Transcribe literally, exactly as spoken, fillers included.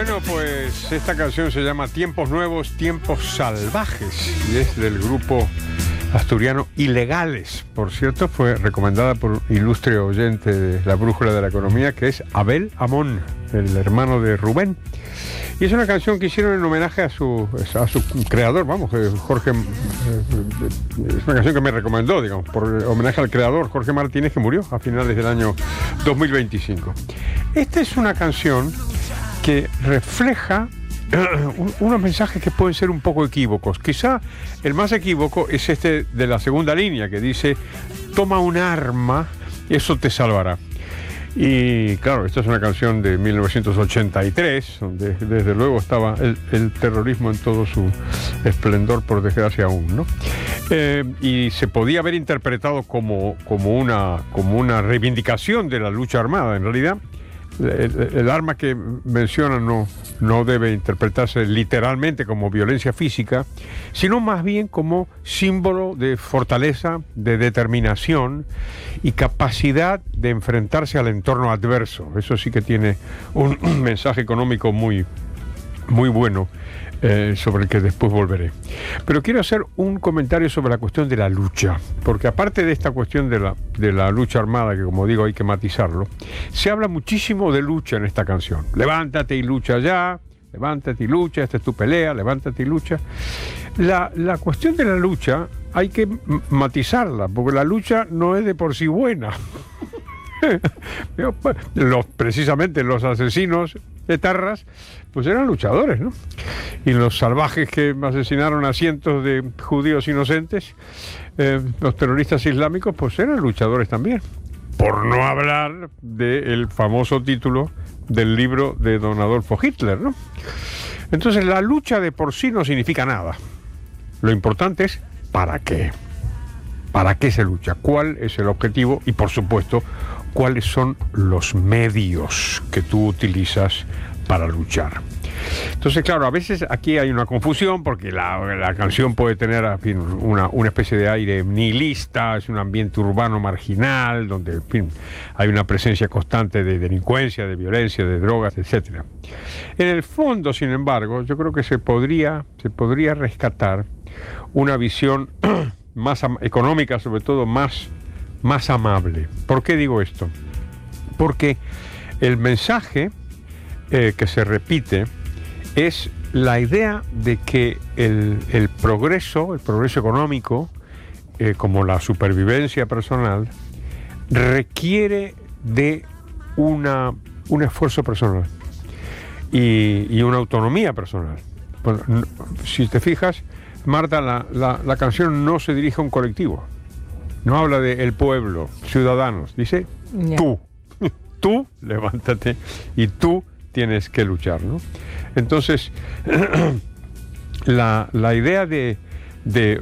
Bueno, pues esta canción se llama Tiempos Nuevos, Tiempos Salvajes y es del grupo asturiano Ilegales. Por cierto, fue recomendada por un ilustre oyente de La Brújula de la Economía, que es Abel Amón, el hermano de Rubén. Y es una canción que hicieron en homenaje a su, a su creador, vamos, Jorge. Es una canción que me recomendó, digamos, por homenaje al creador, Jorge Martínez, que murió a finales del año dos mil veinticinco. Esta es una canción que refleja unos mensajes que pueden ser un poco equívocos. Quizá el más equívoco es este de la segunda línea, que dice: toma un arma, eso te salvará. Y claro, esta es una canción de mil novecientos ochenta y tres, donde desde luego estaba el, el terrorismo en todo su esplendor, por desgracia aún, ¿no? Eh, y se podía haber interpretado como, como, una, como una reivindicación de la lucha armada. En realidad, El, el arma que menciona no, no debe interpretarse literalmente como violencia física, sino más bien como símbolo de fortaleza, de determinación y capacidad de enfrentarse al entorno adverso. Eso sí que tiene un, un mensaje económico muy, muy bueno, eh, sobre el que después volveré. Pero quiero hacer un comentario sobre la cuestión de la lucha, porque aparte de esta cuestión de la, de la lucha armada, que como digo hay que matizarlo, se habla muchísimo de lucha en esta canción. Levántate y lucha ya, levántate y lucha, esta es tu pelea, levántate y lucha. La, la cuestión de la lucha hay que matizarla, porque la lucha no es de por sí buena. Los, precisamente los asesinos etarras pues eran luchadores, ¿no? Y los salvajes que asesinaron a cientos de judíos inocentes, eh, los terroristas islámicos, pues eran luchadores también. Por no hablar del famoso título del libro de don Adolfo Hitler, ¿no? Entonces la lucha de por sí no significa nada. Lo importante es ¿para qué? ¿Para qué se lucha? ¿Cuál es el objetivo? Y por supuesto, ¿cuáles son los medios que tú utilizas para luchar? Entonces, claro, a veces aquí hay una confusión porque la, la canción puede tener, en fin, una, una especie de aire nihilista, es un ambiente urbano marginal, donde, en fin, hay una presencia constante de delincuencia, de violencia, de drogas, etcétera. En el fondo, sin embargo, yo creo que se podría, se podría rescatar una visión más económica, sobre todo más, más amable. ¿Por qué digo esto? Porque el mensaje eh, que se repite es la idea de que el, el progreso, el progreso económico, eh, como la supervivencia personal, requiere de una, un esfuerzo personal y, y una autonomía personal. Bueno, no, si te fijas, Marta, la, la, la canción no se dirige a un colectivo, no habla de el pueblo, ciudadanos, dice yeah. tú, tú levántate y tú tienes que luchar, ¿no? Entonces, la, la idea de, de,